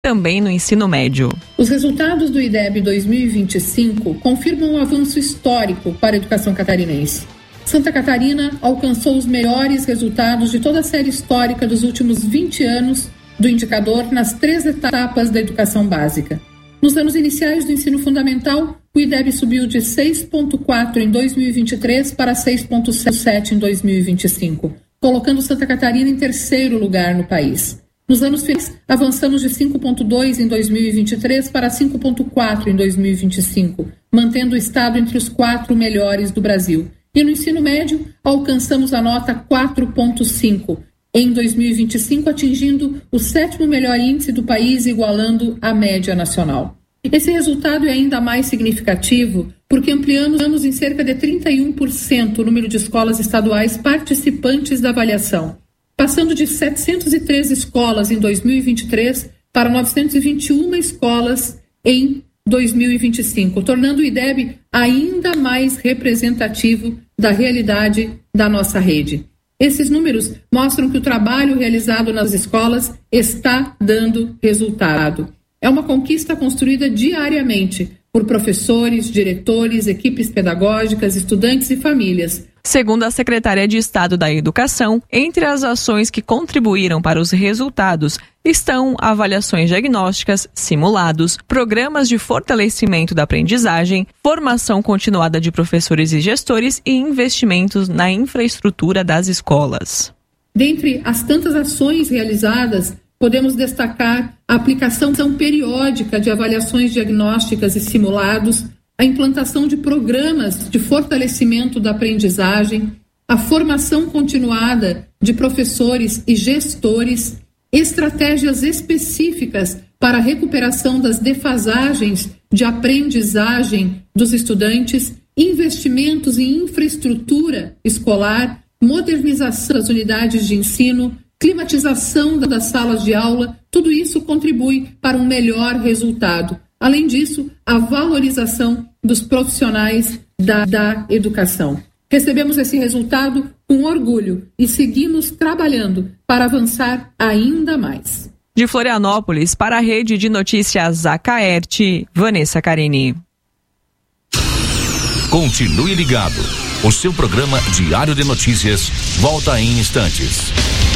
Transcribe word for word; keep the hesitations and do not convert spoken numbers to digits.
também no ensino médio. Os resultados do IDEB dois mil e vinte e cinco confirmam um avanço histórico para a educação catarinense. Santa Catarina alcançou os melhores resultados de toda a série histórica dos últimos vinte anos do indicador nas três etapas da educação básica. Nos anos iniciais do ensino fundamental, o IDEB subiu de seis vírgula quatro em dois mil e vinte e três para seis vírgula sete em dois mil e vinte e cinco, colocando Santa Catarina em terceiro lugar no país. Nos anos finais, avançamos de cinco vírgula dois em dois mil e vinte e três para cinco vírgula quatro em dois mil e vinte e cinco, mantendo o estado entre os quatro melhores do Brasil. E no ensino médio, alcançamos a nota quatro vírgula cinco em dois mil e vinte e cinco, atingindo o sétimo melhor índice do país, igualando a média nacional. Esse resultado é ainda mais significativo porque ampliamos em cerca de trinta e um por cento o número de escolas estaduais participantes da avaliação, passando de setecentas e treze escolas em dois mil e vinte e três para novecentas e vinte e uma escolas em dois mil e vinte e cinco, tornando o IDEB ainda mais representativo da realidade da nossa rede. Esses números mostram que o trabalho realizado nas escolas está dando resultado. É uma conquista construída diariamente por professores, diretores, equipes pedagógicas, estudantes e famílias. Segundo a secretária de Estado da Educação, entre as ações que contribuíram para os resultados estão avaliações diagnósticas, simulados, programas de fortalecimento da aprendizagem, formação continuada de professores e gestores e investimentos na infraestrutura das escolas. Dentre as tantas ações realizadas, podemos destacar a aplicação periódica de avaliações diagnósticas e simulados, a implantação de programas de fortalecimento da aprendizagem, a formação continuada de professores e gestores, estratégias específicas para a recuperação das defasagens de aprendizagem dos estudantes, investimentos em infraestrutura escolar, modernização das unidades de ensino, climatização das salas de aula, tudo isso contribui para um melhor resultado. Além disso, a valorização dos profissionais da, da educação. Recebemos esse resultado com orgulho e seguimos trabalhando para avançar ainda mais. De Florianópolis, para a Rede de Notícias Acaerte, Vanessa Carini. Continue ligado. O seu programa Diário de Notícias volta em instantes.